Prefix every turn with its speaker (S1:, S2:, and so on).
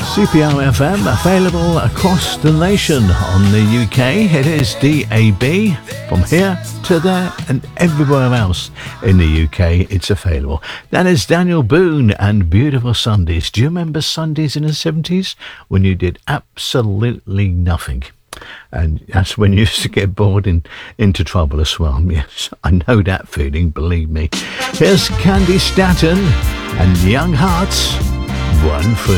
S1: CPR FM available across the nation. On the UK, it is DAB. From here to there and everywhere else in the UK, it's available. That is Daniel Boone and Beautiful Sundays. Do you remember Sundays in the 70s when you did absolutely nothing? And that's when you used to get bored and into trouble as well. Yes, I know that feeling, believe me. Here's Candy Staton and Young Hearts, One For